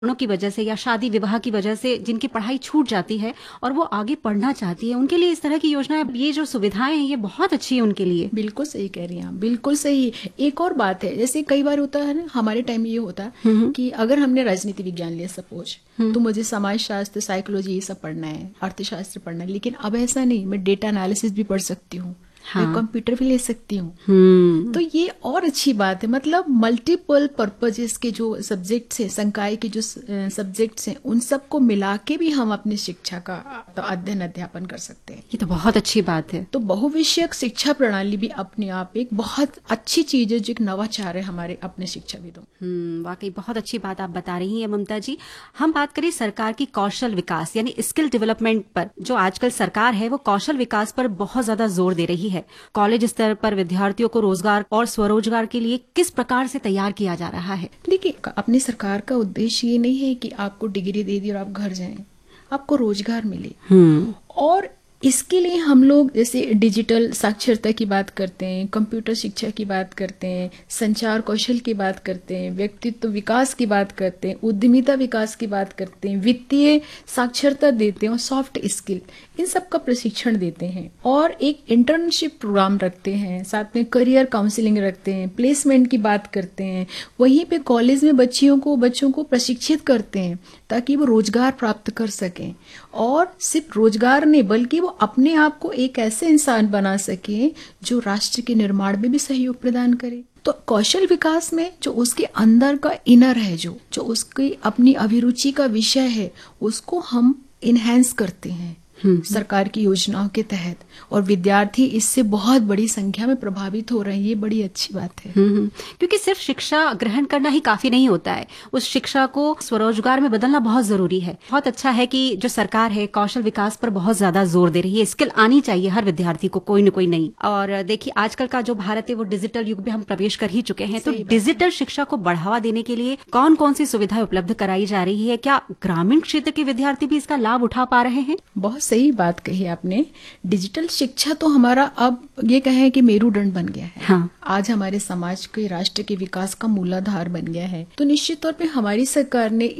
की वजह से या शादी विवाह की वजह से जिनकी पढ़ाई छूट जाती है और वो आगे पढ़ना चाहती है, उनके लिए इस तरह की योजनाएं, ये जो सुविधाएं हैं, ये बहुत अच्छी है उनके लिए। बिल्कुल सही कह रही हैं आप, बिल्कुल सही। एक और बात है, जैसे कई बार होता है ना, हमारे टाइम में ये होता है कि अगर हमने राजनीति विज्ञान लिया सपोज, तो मुझे समाज शास्त्र, साइकोलॉजी ये सब पढ़ना है, अर्थशास्त्र पढ़ना है। लेकिन अब ऐसा नहीं, मैं डेटा एनालिसिस भी पढ़ सकती हूँ, मैं कंप्यूटर भी ले सकती हूँ। तो ये और अच्छी बात है। मतलब मल्टीपल पर्पजेस के जो सब्जेक्ट्स हैं, संकाय के जो सब्जेक्ट्स हैं, उन सबको मिला के भी हम अपनी शिक्षा का अध्ययन अध्यापन कर सकते हैं। ये तो बहुत अच्छी बात है। तो बहुविषयक शिक्षा प्रणाली भी अपने आप एक बहुत अच्छी चीज है, जो एक नवाचार है हमारे अपने शिक्षाविदों। वाकई बहुत अच्छी बात आप बता रही हैं ममता जी। हम बात करें सरकार की कौशल विकास यानी स्किल डेवलपमेंट पर, जो आजकल सरकार है वो कौशल विकास पर बहुत ज्यादा जोर दे रही है। कॉलेज स्तर पर विद्यार्थियों को रोजगार और स्वरोजगार के लिए किस प्रकार से तैयार किया जा रहा है? देखिए, अपनी सरकार का उद्देश्य ये नहीं है कि आपको डिग्री दे दी और आप घर जाएं, आपको रोजगार मिले। और इसके लिए हम लोग जैसे डिजिटल साक्षरता की बात करते हैं, कंप्यूटर शिक्षा की बात करते हैं, संचार कौशल की बात करते हैं, व्यक्तित्व विकास की बात करते हैं, उद्यमिता विकास की बात करते हैं, वित्तीय साक्षरता देते हैं और सॉफ्ट स्किल, इन सब का प्रशिक्षण देते हैं। और एक इंटर्नशिप प्रोग्राम रखते हैं, साथ में करियर काउंसलिंग रखते हैं, प्लेसमेंट की बात करते हैं। वहीं पे कॉलेज में बच्चों को प्रशिक्षित करते हैं ताकि वो रोजगार प्राप्त कर सकें। और सिर्फ रोजगार नहीं, बल्कि वो अपने आप को एक ऐसे इंसान बना सके जो राष्ट्र के निर्माण में भी सहयोग प्रदान करे। तो कौशल विकास में जो उसके अंदर का इनर है, जो उसकी अपनी अभिरुचि का विषय है, उसको हम इनहेंस करते हैं सरकार की योजनाओं के तहत। और विद्यार्थी इससे बहुत बड़ी संख्या में प्रभावित हो रहे हैं। ये बड़ी अच्छी बात है। क्योंकि सिर्फ शिक्षा ग्रहण करना ही काफी नहीं होता है, उस शिक्षा को स्वरोजगार में बदलना बहुत जरूरी है। बहुत अच्छा है कि जो सरकार है कौशल विकास पर बहुत ज्यादा जोर दे रही है। स्किल आनी चाहिए हर विद्यार्थी को, कोई न कोई नई। और देखिए, आजकल का जो भारत है वो डिजिटल युग में हम प्रवेश कर ही चुके हैं। तो डिजिटल शिक्षा को बढ़ावा देने के लिए कौन कौन सी सुविधाएं उपलब्ध कराई जा रही है? क्या ग्रामीण क्षेत्र के विद्यार्थी भी इसका लाभ उठा पा रहे हैं? बहुत सही बात कही आपने। डिजिटल शिक्षा तो हमारा अब ये कहें कि मेरुदंड बन गया है। हाँ। आज हमारे समाज के, राष्ट्र के विकास का मूलाधार बन गया है। तो निश्चित तौर पे हमारी सरकार ने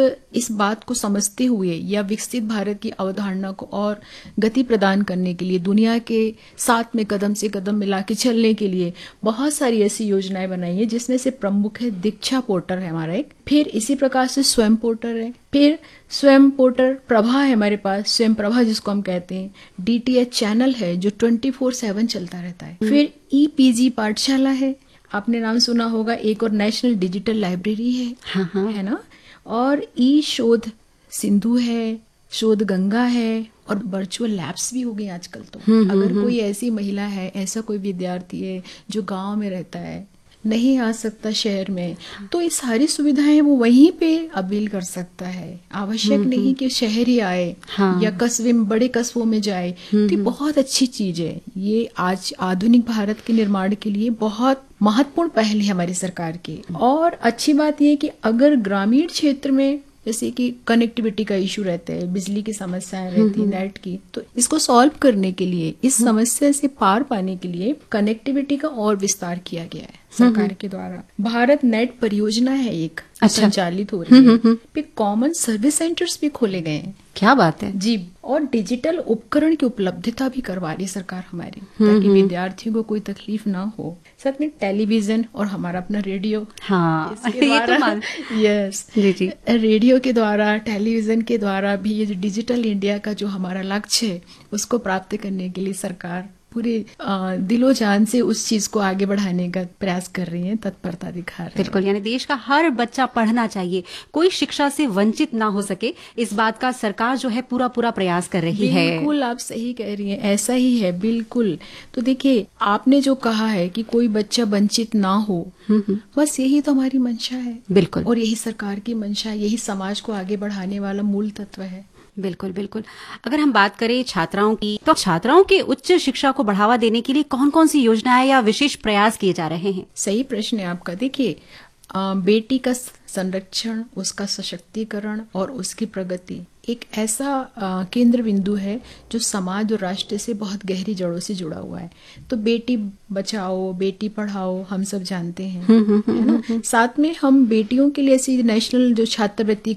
इस बात को समझते हुए या विकसित भारत की अवधारणा को और गति प्रदान करने के लिए, दुनिया के साथ में कदम से कदम मिला के चलने के लिए बहुत सारी ऐसी योजनाएं बनाई है, जिसमें से प्रमुख है दीक्षा पोर्टल है हमारा एक, फिर इसी प्रकार से स्वयं पोर्टल है, फिर स्वयं पोर्टल प्रभा है हमारे पास, स्वयं प्रभा जिसको हम कहते हैं, DTH चैनल है जो 24/7 चलता रहता है, फिर EPG पाठशाला है, आपने नाम सुना होगा, एक और नेशनल डिजिटल लाइब्रेरी है। हाँ। है ना, और शोध सिंधु है, शोध गंगा है, और वर्चुअल लैब्स भी हो गए आजकल। तो अगर कोई ऐसी महिला है, ऐसा कोई विद्यार्थी है जो गांव में रहता है, नहीं आ सकता शहर में, तो ये सारी सुविधाएं वो वहीं पे अवेल कर सकता है। आवश्यक नहीं कि शहर ही आए या कस्बे में, बड़े कस्बों में जाए। तो ये बहुत अच्छी चीज है। ये आज आधुनिक भारत के निर्माण के लिए बहुत महत्वपूर्ण पहल है हमारी सरकार की। और अच्छी बात ये कि अगर ग्रामीण क्षेत्र में जैसे कि कनेक्टिविटी का इशू रहता है, बिजली की समस्याएं रहती है, नेट की, तो इसको सॉल्व करने के लिए, इस समस्या से पार पाने के लिए कनेक्टिविटी का और विस्तार किया गया है सरकार के द्वारा। भारत नेट परियोजना है एक, संचालित हो रही है। फिर कॉमन सर्विस सेंटर्स भी खोले गए हैं। क्या बात है जी। और डिजिटल उपकरण की उपलब्धता भी करवा रही सरकार हमारी, ताकि विद्यार्थियों को कोई तकलीफ ना हो। साथ में टेलीविजन और हमारा अपना रेडियो। हाँ, ये तो यस जी। रेडियो के द्वारा, टेलीविजन के द्वारा भी ये जो डिजिटल इंडिया का जो हमारा लक्ष्य है, उसको प्राप्त करने के लिए सरकार पूरे दिलो जान से उस चीज को आगे बढ़ाने का प्रयास कर रही है, तत्परता दिखा रही है। बिल्कुल, यानी देश का हर बच्चा पढ़ना चाहिए, कोई शिक्षा से वंचित ना हो सके, इस बात का सरकार जो है पूरा प्रयास कर रही है। बिल्कुल, आप सही कह रही हैं, ऐसा ही है बिल्कुल। तो देखिए, आपने जो कहा है कि कोई बच्चा वंचित ना हो, बस यही तो हमारी मंशा है। बिल्कुल। और यही सरकार की मंशा, यही समाज को आगे बढ़ाने वाला मूल तत्व है। बिल्कुल बिल्कुल। अगर हम बात करें छात्राओं की, तो छात्राओं के उच्च शिक्षा को बढ़ावा देने के लिए कौन कौन सी योजनाएं या विशेष प्रयास किए जा रहे हैं? सही प्रश्न है आपका। देखिए, बेटी का संरक्षण, उसका सशक्तिकरण और उसकी प्रगति एक ऐसा केंद्र बिंदु है जो समाज और राष्ट्र से बहुत गहरी जड़ों से जुड़ा हुआ है। तो बेटी बचाओ बेटी पढ़ाओ हम सब जानते हैं, है ना। साथ में हम बेटियों के लिए ऐसी नेशनल जो छात्रवृत्ति